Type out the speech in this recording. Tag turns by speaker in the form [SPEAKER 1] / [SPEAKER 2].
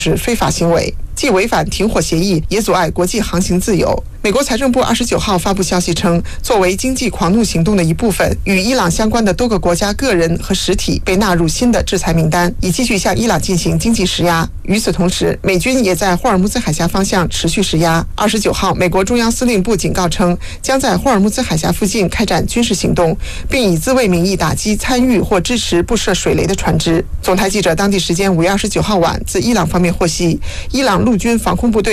[SPEAKER 1] 是非法行为，既违反停火协议，也阻碍国际航行自由。美国财政部29号发布消息称，作为经济狂怒行动的一部分，与伊朗相关的多个国家个人和实体被纳入新的制裁名单，以继续向伊朗进行经济施压。与此同时，美军也在霍尔木兹海峡方向持续施压。29号，美国中央司令部警告称，将在霍尔木兹海峡附近开展军事行动，并以自卫名义打击参与或支持布设水雷的船只。总台记者当地时间5月29号晚自伊朗方面获悉，伊朗陆军防空部队